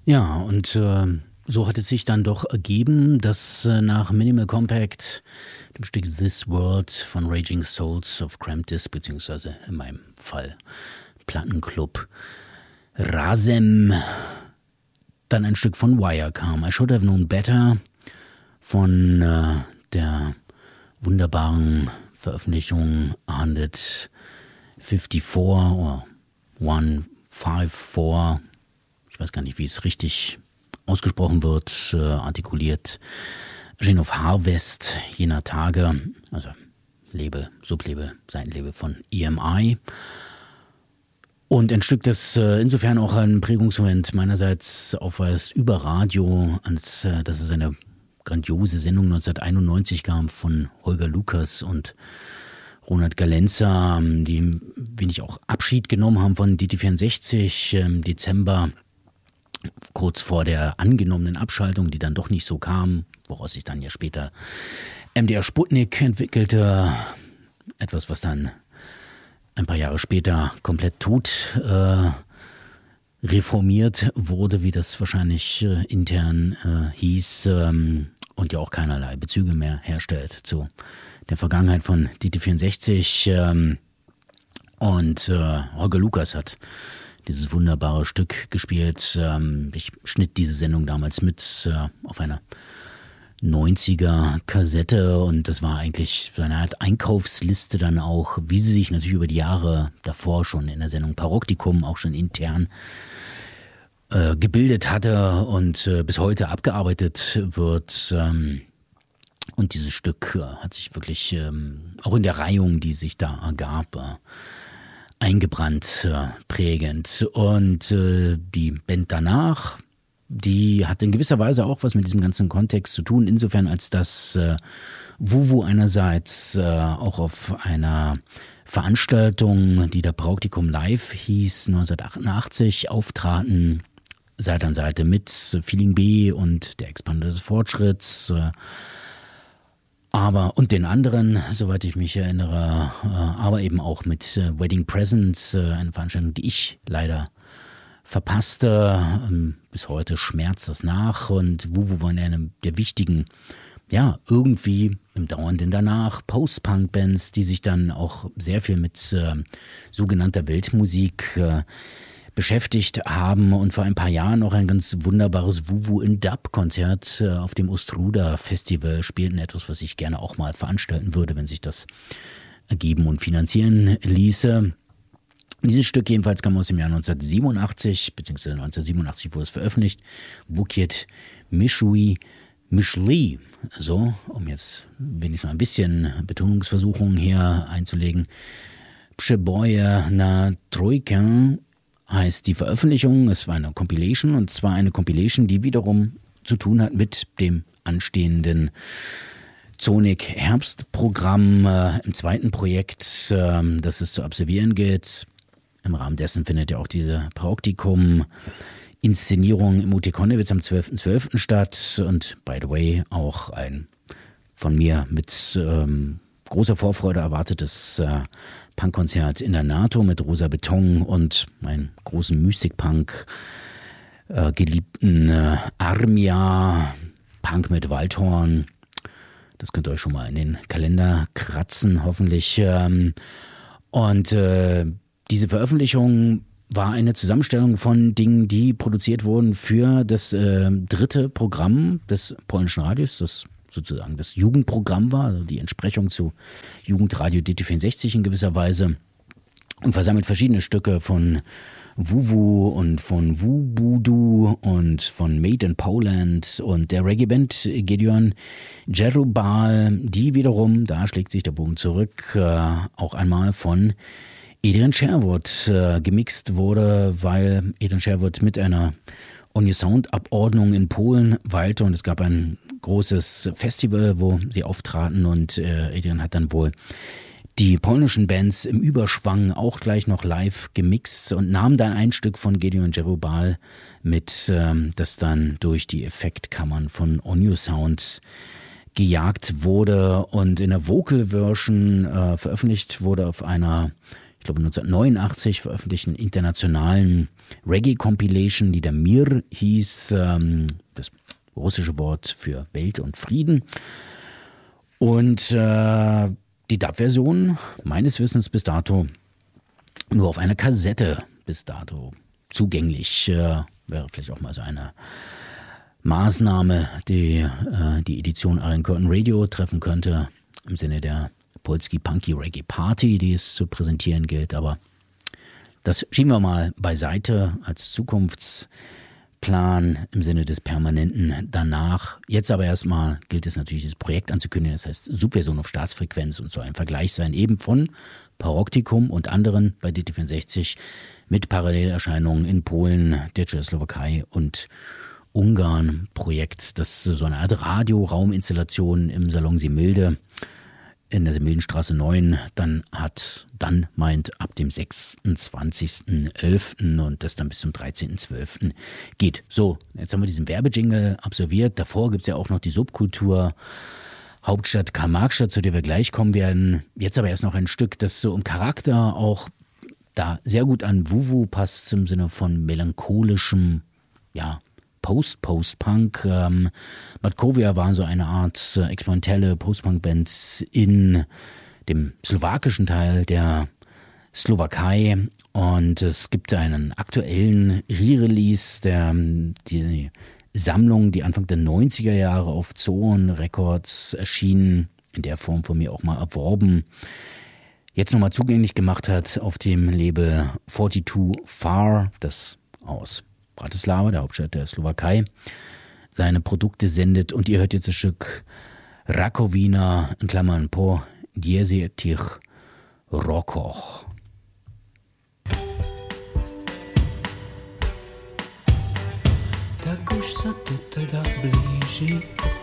Ja, und so hat es sich dann doch ergeben, dass nach Minimal Compact, dem Stück This World von Raging Souls of Cramped Disc, beziehungsweise in meinem Fall Plattenclub Razem, dann ein Stück von Wire kam. I Should Have Known Better von der wunderbaren Veröffentlichung 154 oder 154, ich weiß gar nicht, wie es richtig ausgesprochen wird, artikuliert, erschien auf Harvest jener Tage, also Label, Sublabel, Seitenlabel von EMI. Und ein Stück, das insofern auch einen Prägungsmoment meinerseits aufweist über Radio, als dass es eine grandiose Sendung 1991 gab von Holger Lukas und Ronald Galenza, die wenig auch Abschied genommen haben von DT64 im Dezember, kurz vor der angenommenen Abschaltung, die dann doch nicht so kam, woraus sich dann ja später MDR Sputnik entwickelte. Etwas, was dann ein paar Jahre später komplett tot reformiert wurde, wie das wahrscheinlich intern hieß, und ja auch keinerlei Bezüge mehr herstellt zu der Vergangenheit von DT64. Und Holger Lukas hat dieses wunderbare Stück gespielt. Ich schnitt diese Sendung damals mit auf einer 90er Kassette und das war eigentlich so eine Art Einkaufsliste dann auch, wie sie sich natürlich über die Jahre davor schon in der Sendung Paroktikum auch schon intern gebildet hatte und bis heute abgearbeitet wird. Und dieses Stück hat sich wirklich auch in der Reihung, die sich da ergab, eingebrannt, prägend. Und die Band danach, die hat in gewisser Weise auch was mit diesem ganzen Kontext zu tun, insofern als dass Wuwu einerseits auch auf einer Veranstaltung, die der Praktikum Live hieß, 1988 auftraten, Seite an Seite mit Feeling B und der Expander des Fortschritts, und den anderen, soweit ich mich erinnere, aber eben auch mit Wedding Presents, eine Veranstaltung, die ich leider verpasste. Bis heute schmerzt das nach und Wuwu war eine der wichtigen, ja, irgendwie im Dauernden danach Post-Punk-Bands, die sich dann auch sehr viel mit sogenannter Weltmusik beschäftigt haben und vor ein paar Jahren noch ein ganz wunderbares Wuwu in Dub-Konzert auf dem Ostruda Festival spielten. Etwas, was ich gerne auch mal veranstalten würde, wenn sich das ergeben und finanzieren ließe. Dieses Stück jedenfalls kam aus dem Jahr 1987, beziehungsweise 1987 wurde es veröffentlicht. Bukiet Mishui Mishli, so, um jetzt wenigstens noch ein bisschen Betonungsversuchungen hier einzulegen. Przeboje na Trojkę heißt die Veröffentlichung. Es war eine Compilation und zwar eine Compilation, die wiederum zu tun hat mit dem anstehenden Zonik Herbstprogramm im zweiten Projekt, das es zu absolvieren gilt. Im Rahmen dessen findet ja auch diese Praktikum-Inszenierung im UT Konnewitz am 12.12. statt und by the way auch ein von mir mit großer Vorfreude erwartetes Punkkonzert in der NATO mit Rosa Beton und meinen großen Mystik-Punk geliebten Armia, Punk mit Waldhorn. Das könnt ihr euch schon mal in den Kalender kratzen, hoffentlich. Und diese Veröffentlichung war eine Zusammenstellung von Dingen, die produziert wurden für das dritte Programm des polnischen Radios, das sozusagen das Jugendprogramm war, also die Entsprechung zu Jugendradio DT64 in gewisser Weise, und versammelt verschiedene Stücke von Wuwu und von Wubudu und von Made in Poland und der Reggae-Band Gideon Jerubal, die wiederum, da schlägt sich der Bogen zurück, auch einmal von Adrian Sherwood gemixt wurde, weil Adrian Sherwood mit einer On Your Sound Abordnung in Polen weilte und es gab ein großes Festival, wo sie auftraten und Adrian hat dann wohl die polnischen Bands im Überschwang auch gleich noch live gemixt und nahm dann ein Stück von Gideon Jerubal mit, das dann durch die Effektkammern von On Your Sound gejagt wurde und in der Vocal Version veröffentlicht wurde auf einer, ich glaube 1989 veröffentlichten internationalen Reggae-Compilation, die der Mir hieß, das russische Wort für Welt und Frieden. Und die Dub-Version meines Wissens bis dato nur auf einer Kassette bis dato zugänglich. Wäre vielleicht auch mal so eine Maßnahme, die die Edition Iron Curtain Radio treffen könnte, im Sinne der Polski Punky Reggae Party, die es zu präsentieren gilt. Aber das schieben wir mal beiseite als Zukunftsplan im Sinne des Permanenten danach. Jetzt aber erstmal gilt es natürlich, dieses Projekt anzukündigen. Das heißt Subversion auf Staatsfrequenz und soll ein Vergleich sein eben von Paroktikum und anderen bei DT64 mit Parallelerscheinungen in Polen, der Tschechoslowakei und Ungarn. Projekt, das so eine Art Radiorauminstallation im Salon Similde in der Mildenstraße 9 meint ab dem 26.11. und das dann bis zum 13.12. geht. So, jetzt haben wir diesen Werbejingle absolviert. Davor gibt es ja auch noch die Subkultur Hauptstadt Karl-Marx-Stadt, zu der wir gleich kommen werden. Jetzt aber erst noch ein Stück, das so im Charakter auch da sehr gut an Wuwu passt, im Sinne von melancholischem, ja, Post-Punk. Matkovia waren so eine Art experimentelle Post-Punk-Band in dem slowakischen Teil der Slowakei. Und es gibt einen aktuellen Re-Release, die Sammlung, die Anfang der 90er Jahre auf Zoon Records erschien, in der Form von mir auch mal erworben, jetzt nochmal zugänglich gemacht hat auf dem Label 42 Far, das aus Bratislava, der Hauptstadt der Slowakei, seine Produkte sendet. Und ihr hört jetzt das Stück Rakovina, in Klammern po diezetich rokoch. Tak už sa to teda blíži,